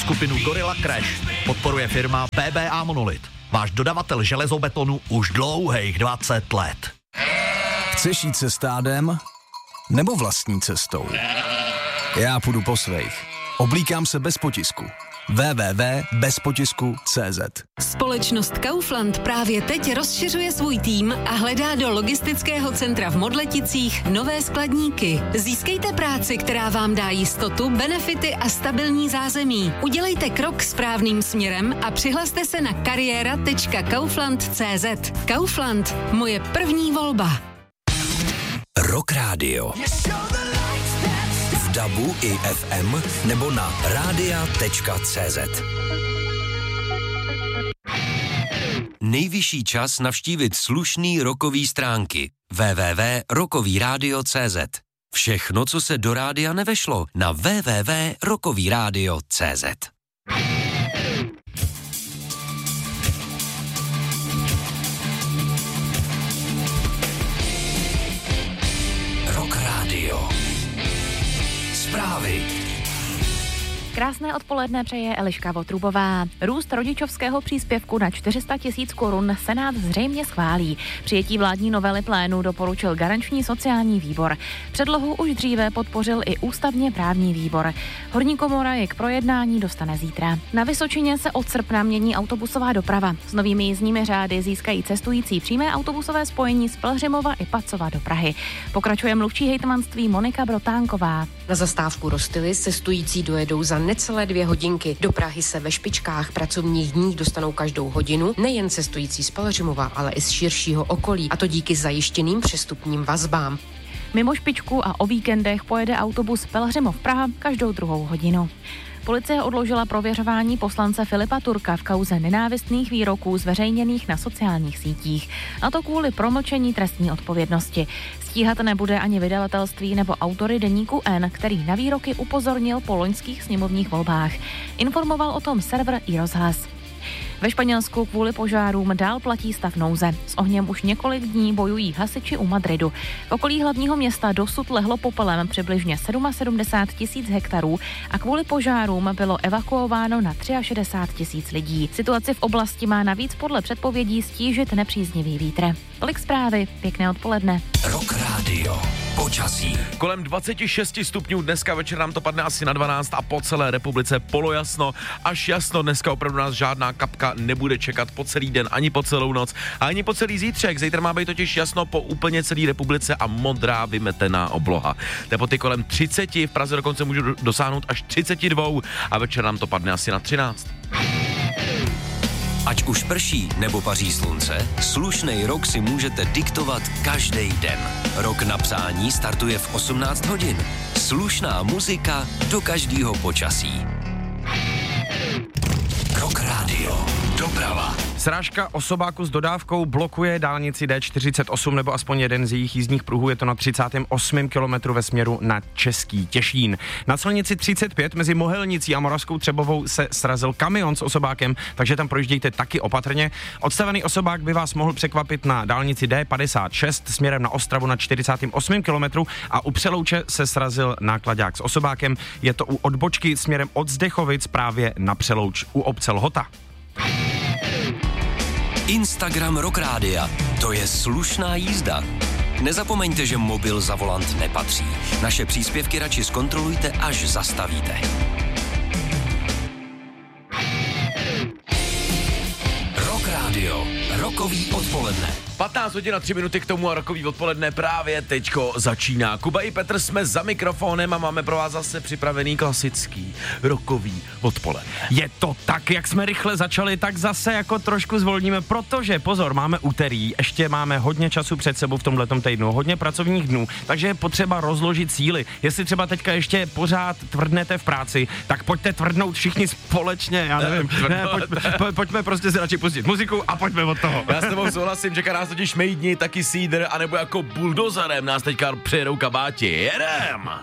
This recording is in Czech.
Skupinu Gorilla Crash podporuje firma PBA Monolit. Váš dodavatel železobetonu už dlouhých 20 let. Chceš jít se stádem? Nebo vlastní cestou? Já půjdu po svých. Oblíkám se bez potisku. www.bezpotisku.cz. Společnost Kaufland právě teď rozšiřuje svůj tým a hledá do logistického centra v Modleticích nové skladníky. Získejte práci, která vám dá jistotu, benefity a stabilní zázemí. Udělejte krok správným směrem a přihlaste se na kariéra.kaufland.cz. Kaufland, moje první volba. Rock Radio. V DABu i FM nebo na radia.cz. Nejvyšší čas navštívit slušný rockový stránky www.rockovyradio.cz. Všechno, co se do rádia nevešlo, na www.rockovyradio.cz. Rock Radio. Zprávy. Krásné odpoledne přeje Eliška Votrubová. Růst rodičovského příspěvku na 400 000 korun Senát zřejmě schválí. Přijetí vládní novely plénu doporučil garanční sociální výbor. Předlohu už dříve podpořil i ústavně právní výbor. Horní komora je k projednání dostane zítra. Na Vysočině se od srpna mění autobusová doprava. S novými jízdními řády získají cestující přímé autobusové spojení z Pelhřimova i Pacova do Prahy. Pokračuje mluvčí hejtmanství Monika Brotánková. Na zastávku Rostily cestující dojedou za necelé 2 hodinky. Do Prahy se ve špičkách pracovních dní dostanou každou hodinu nejen cestující z Pelhřimova, ale i z širšího okolí, a to díky zajištěným přestupním vazbám. Mimo špičku a o víkendech pojede autobus Pelhřimov Praha každou 2 hodinu. Policie odložila prověřování poslance Filipa Turka v kauze nenávistných výroků zveřejněných na sociálních sítích. A to kvůli promlčení trestní odpovědnosti. Stíhat nebude ani vydavatelství nebo autory deníku N, který na výroky upozornil po loňských sněmovních volbách. Informoval o tom server iRozhlas. Ve Španělsku kvůli požárům dál platí stav nouze. S ohněm už několik dní bojují hasiči u Madridu. V okolí hlavního města dosud lehlo popelem přibližně 77 000 hektarů a kvůli požárům bylo evakuováno na 63 000 lidí. Situaci v oblasti má navíc podle předpovědí stížit nepříznivý vítr. Tolik zprávy, pěkné odpoledne. Rock Radio. Počasí. Kolem 26 stupňů, dneska večer nám to padne asi na 12 a po celé republice polojasno až jasno. Dneska opravdu nás žádná kapka nebude čekat po celý den, ani po celou noc, ani po celý zítřek. Zítra má být totiž jasno po úplně celé republice a modrá vymetená obloha. Teploty kolem 30, v Praze dokonce můžu dosáhnout až 32 a večer nám to padne asi na 13. Ať už prší nebo paří slunce, slušnej rok si můžete diktovat každý den. Rok na přání startuje v 18 hodin. Slušná muzika do každého počasí. Rock Radio. Doprava. Srážka osobáku s dodávkou blokuje dálnici D48 nebo aspoň jeden z jejich jízdních pruhů, je to na 38. kilometru ve směru na Český Těšín. Na silnici 35 mezi Mohelnicí a Moravskou Třebovou se srazil kamion s osobákem, takže tam projíždějte taky opatrně. Odstavený osobák by vás mohl překvapit na dálnici D56 směrem na Ostravu na 48. kilometru a u Přelouče se srazil náklaďák s osobákem, je to u odbočky směrem od Zdechovic právě na Přelouč u obce Lhota. Instagram Rock Rádia. To je slušná jízda. Nezapomeňte, že mobil za volant nepatří. Naše příspěvky radši zkontrolujte, až zastavíte. Rock Radio. Rokový odpoledne. 15 hodin a 3 minuty k tomu a rokový odpoledne právě teďko začíná. Kuba i Petr jsme za mikrofonem a máme pro vás zase připravený klasický rokový odpoledne. Je to tak, jak jsme rychle začali, tak zase jako trošku zvolníme, protože pozor, máme úterý, ještě máme hodně času před sebou v tomhletom týdnu, hodně pracovních dnů, takže je potřeba rozložit síly. Jestli třeba teďka ještě pořád tvrdnete v práci, tak pojďte tvrdnout všichni společně, já nevím, pojďme prostě si radši pustit muziku a pojďme od toho. Já s tebou souhlasím, čeká nás totiž mejdni, taky sídr, anebo jako buldozerem nás teďka přijedou kabáti. Jedem!